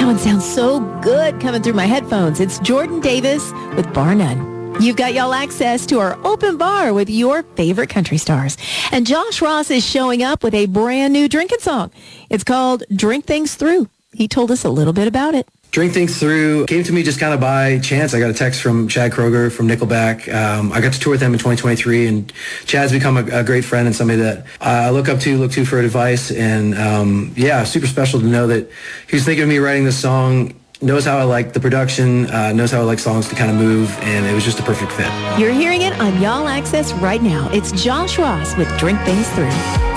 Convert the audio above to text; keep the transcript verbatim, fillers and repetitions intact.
one sounds so good coming through my headphones. It's Jordan Davis with Bar None. You've got y'all access to our open bar with your favorite country stars. And Josh Ross is showing up with a brand new drinking song. It's called Drink Things Through. He told us a little bit about it. Drink Things Through came to me just kind of by chance. I got a text from Chad Kroger from Nickelback. Um, I got to tour with them in twenty twenty-three, and Chad's become a, a great friend and somebody that I look up to, look to for advice. And um, yeah, super special to know that he was thinking of me writing this song, knows how I like the production, uh, knows how I like songs to kind of move, and it was just a perfect fit. You're hearing it on Y'all Access right now. It's Josh Ross with Drink Things Through.